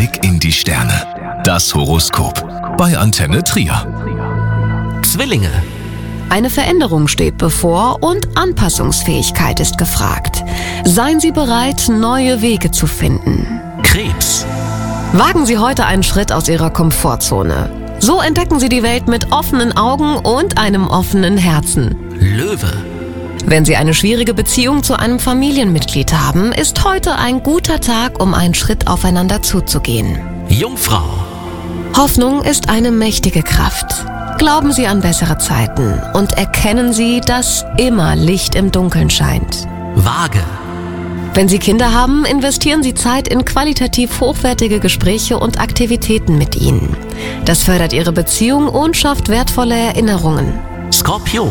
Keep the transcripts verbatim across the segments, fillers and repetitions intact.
Blick in die Sterne. Das Horoskop bei Antenne Trier. Zwillinge. Eine Veränderung steht bevor und Anpassungsfähigkeit ist gefragt. Seien Sie bereit, neue Wege zu finden. Krebs. Wagen Sie heute einen Schritt aus Ihrer Komfortzone. So entdecken Sie die Welt mit offenen Augen und einem offenen Herzen. Löwe. Wenn Sie eine schwierige Beziehung zu einem Familienmitglied haben, ist heute ein guter Tag, um einen Schritt aufeinander zuzugehen. Jungfrau. Hoffnung ist eine mächtige Kraft. Glauben Sie an bessere Zeiten und erkennen Sie, dass immer Licht im Dunkeln scheint. Waage. Wenn Sie Kinder haben, investieren Sie Zeit in qualitativ hochwertige Gespräche und Aktivitäten mit ihnen. Das fördert Ihre Beziehung und schafft wertvolle Erinnerungen. Skorpion.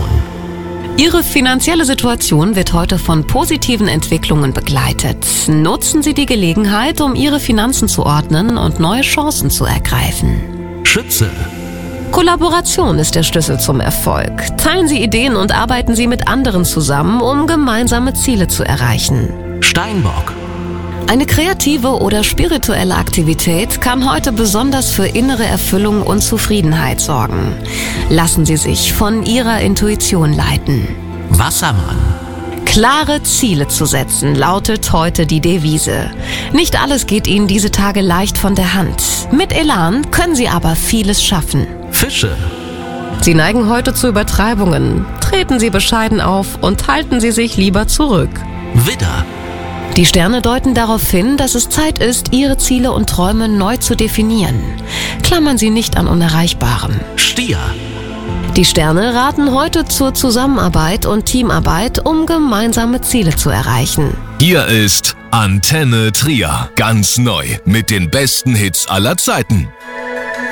Ihre finanzielle Situation wird heute von positiven Entwicklungen begleitet. Nutzen Sie die Gelegenheit, um Ihre Finanzen zu ordnen und neue Chancen zu ergreifen. Schütze. Kollaboration ist der Schlüssel zum Erfolg. Teilen Sie Ideen und arbeiten Sie mit anderen zusammen, um gemeinsame Ziele zu erreichen. Steinbock. Eine kreative oder spirituelle Aktivität kann heute besonders für innere Erfüllung und Zufriedenheit sorgen. Lassen Sie sich von Ihrer Intuition leiten. Wassermann. Klare Ziele zu setzen, lautet heute die Devise. Nicht alles geht Ihnen diese Tage leicht von der Hand. Mit Elan können Sie aber vieles schaffen. Fische. Sie neigen heute zu Übertreibungen. Treten Sie bescheiden auf und halten Sie sich lieber zurück. Widder. Die Sterne deuten darauf hin, dass es Zeit ist, Ihre Ziele und Träume neu zu definieren. Klammern Sie nicht an Unerreichbarem. Stier. Die Sterne raten heute zur Zusammenarbeit und Teamarbeit, um gemeinsame Ziele zu erreichen. Hier ist Antenne Trier. Ganz neu mit den besten Hits aller Zeiten.